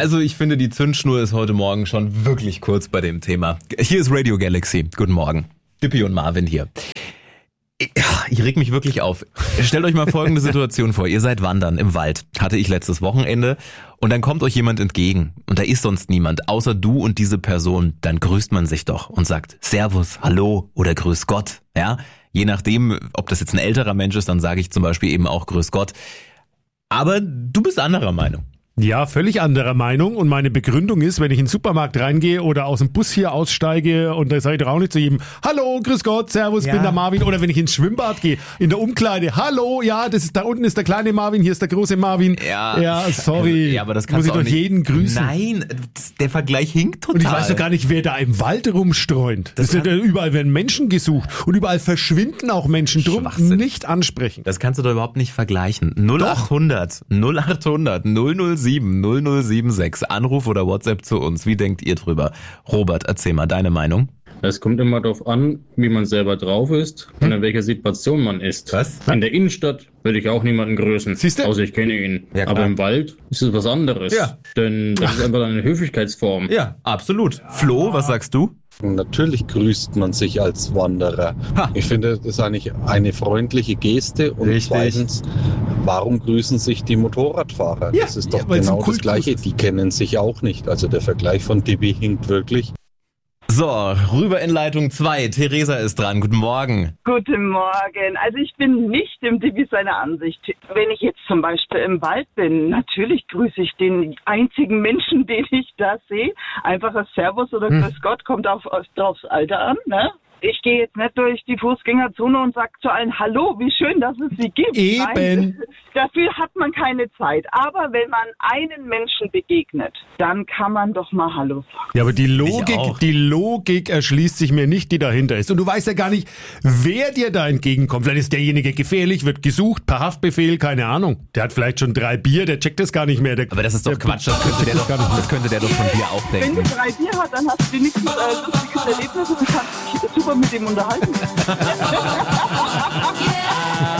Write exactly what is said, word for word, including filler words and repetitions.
Also ich finde, die Zündschnur ist heute Morgen schon wirklich kurz bei dem Thema. Hier ist Radio Galaxy. Guten Morgen. Dippy und Marvin hier. Ja, ich reg mich wirklich auf. Stellt euch mal folgende Situation vor. Ihr seid wandern im Wald. Hatte ich letztes Wochenende. Und dann kommt euch jemand entgegen. Und da ist sonst niemand, außer du und diese Person. Dann grüßt man sich doch und sagt Servus, Hallo oder Grüß Gott. Ja, je nachdem, ob das jetzt ein älterer Mensch ist, dann sage ich zum Beispiel eben auch Grüß Gott. Aber du bist anderer Meinung. Ja, völlig anderer Meinung und meine Begründung ist, wenn ich in den Supermarkt reingehe oder aus dem Bus hier aussteige und da sage ich doch auch nicht zu jedem Hallo, grüß Gott, servus, Ja. bin der Marvin, oder wenn ich ins Schwimmbad gehe, in der Umkleide, Hallo, ja, das ist da unten ist der kleine Marvin, hier ist der große Marvin. Ja, ja sorry, ja, aber das kannst muss ich du auch doch nicht. jeden grüßen. Nein, der Vergleich hinkt total. Und ich weiß doch gar nicht, wer da im Wald rumstreunt. Das Das ist ja, überall werden Menschen gesucht und überall verschwinden auch Menschen. Drum Schwachsinn. nicht ansprechen. Das kannst du doch überhaupt nicht vergleichen. null acht hundert, null acht hundert, null null sieben, null null sieben sechs. Anruf oder WhatsApp zu uns. Wie denkt ihr drüber? Robert, erzähl mal deine Meinung. Es kommt immer darauf an, wie man selber drauf ist und in welcher Situation man ist. Was? In der Innenstadt würde ich auch niemanden grüßen, Siehste? außer ich kenne ihn. Ja, klar. Aber im Wald ist es was anderes. Ja. Denn das ist einfach eine Höflichkeitsform. Ja, absolut. Flo, was sagst du? Natürlich grüßt man sich als Wanderer. Ha. Ich finde, das ist eigentlich eine freundliche Geste. Und Richtig. zweitens, warum grüßen sich die Motorradfahrer? Ja, das ist ja, doch weil's ein genau das Kultus Gleiche. ist. Die kennen sich auch nicht. Also der Vergleich von Dippy hinkt wirklich. So, rüber in Leitung zwei. Theresa ist dran. Guten Morgen. Guten Morgen. Also ich bin nicht im Divi seiner Ansicht. Wenn ich jetzt zum Beispiel im Wald bin, natürlich grüße ich den einzigen Menschen, den ich da sehe. Einfach ein Servus oder Hm. Grüß Gott, kommt auf, auf, aufs Alter an, ne? Ich gehe jetzt nicht durch die Fußgängerzone und sage zu allen Hallo, wie schön, dass es sie gibt. Eben. Nein, dafür hat man keine Zeit. Aber wenn man einen Menschen begegnet, dann kann man doch mal Hallo sagen. Ja, aber die Logik, auch. die Logik erschließt sich mir nicht, die dahinter ist. Und du weißt ja gar nicht, wer dir da entgegenkommt. Vielleicht ist derjenige gefährlich, wird gesucht, per Haftbefehl, keine Ahnung. Der hat vielleicht schon drei Bier, der checkt das gar nicht mehr. Der, Aber das ist doch der- Quatsch. Das könnte der doch, gar nicht mehr. das könnte der doch von dir auch Wenn denken. du drei Bier hast, dann hast du wenigstens äh, lustiges Erlebnis und kannst dich super mit dem unterhalten.